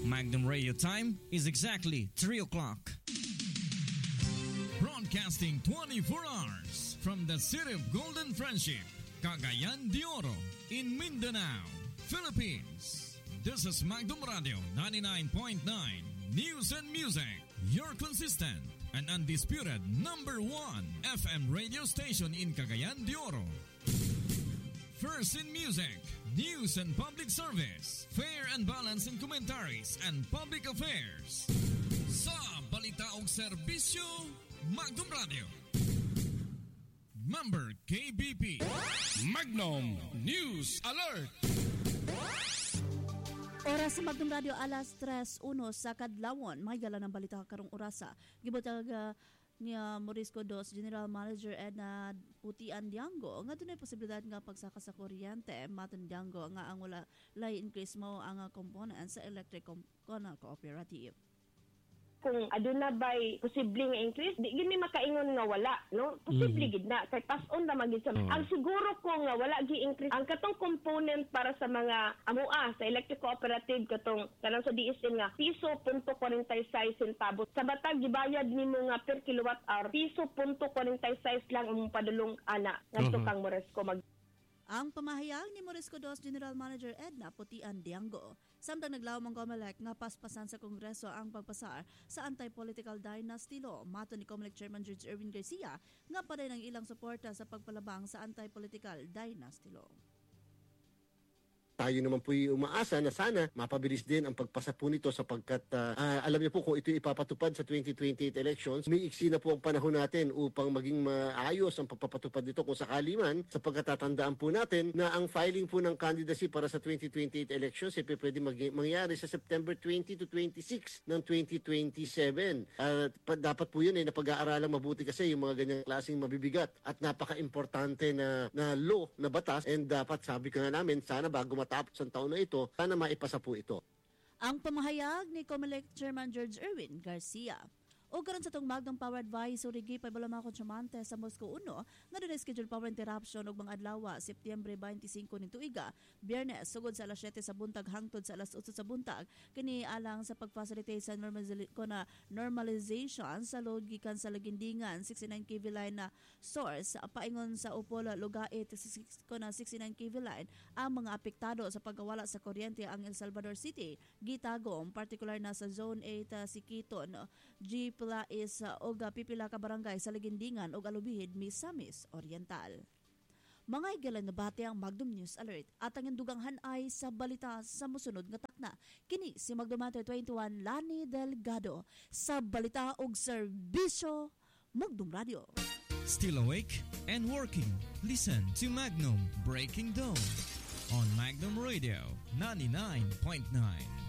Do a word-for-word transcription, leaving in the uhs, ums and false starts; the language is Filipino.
Magnum Radio time is exactly three o'clock. Broadcasting twenty-four hours from the city of Golden Friendship, Cagayan de Oro, in Mindanao, Philippines. This is Magnum Radio ninety-nine point nine News and Music, your consistent and undisputed number one F M radio station in Cagayan de Oro. First in music, news and public service, fair and balanced in commentaries and public affairs. Sa balita og serbisyo, Magnum Radio. Member K B P. Magnum News Alert. Oras sa Magnum Radio alas tres uno sa kadlawon. Mahigala ng balita karong orasa. Gibutag uh, niya Morisco dos General Manager Edna Putian Diango nga dunay posibilidad nga pagsaka sa kuryente maton Diango nga ang wala lay increase mo ang uh, component sa electric com- cooperative. Kung aduna ba'y posibleng increase, di gini makaingon nga wala, no? Posible mm. gid na kay pass-on na magid sa mm. Ang siguro ko nga wala gi increase ang katong component para sa mga amua sa electric cooperative katong kanang sa D S N nga piso punto forty six centavos. Sa batag gibayad nimo nga per kilowatt hour piso punto forty six lang ang padulong ana ngadto kang Moresco mag. Ang pamahayag ni Morisco dos General Manager Edna Putian Diango, samtang naglaom ang COMELEC nga paspasan sa Kongreso ang pagpasar sa anti-political dynasty law. Mato ni COMELEC Chairman George Erwin Garcia nga paday ng ilang suporta sa pagpalabang sa anti-political dynasty law. Tayo naman po'y umaasa na sana mapabilis din ang pagpasa po nito sapagkat uh, uh, alam niyo po kung ito ipapatupad sa twenty twenty-eight elections, may iksi na po ang panahon natin upang maging maayos ang pagpapatupad nito kung sakali man, sapagkat tatandaan po natin na ang filing po ng candidacy para sa twenty twenty-eight elections ay eh, pwede mag- mangyari sa September twenty to twenty-six ng twenty twenty-seven. Uh, pa- dapat po yun ay eh, napag-aaralang mabuti kasi yung mga ganyang klaseng mabibigat at napaka-importante na, na law, na batas, and dapat sabi ko nga namin, sana bago matapos ang taon na ito, sana maipasa po ito. Ang pamahayag ni COMELEC Chairman George Erwin Garcia. O karon sa itong Magnum Power Advisory Gipay Balamako Chamante sa Moscow uno, nga doon scheduled power interruption og mga adlaw Setyembre twenty-five nito iga, Biyernes sugod sa alas siyete sa buntag hangtod sa alas otso sa buntag, kini alang sa pag-facilitate sa normaliz- na normalization sa load gikan sa Lagindingan sixty-nine K V line na source paingon sa Upol Lugait na sixty-nine K V line ang mga apektado sa pagkawala sa kuryente ang El Salvador City, Gitagom, particular na sa Zone eight uh, Siquiton, G pila is uh, oga pipila ka barangay sa Lagindingan ug Alubihid, Misamis Oriental. Mga higalan na bate ang Magnum News Alert at ang induganghan ay sa balita sa musunod nga takna. Kini si Magnum Hunter twenty-one Lani Delgado sa balita ug serbisyo Magnum Radio. Still awake and working? Listen to Magnum Breaking Dawn on Magnum Radio ninety-nine point nine.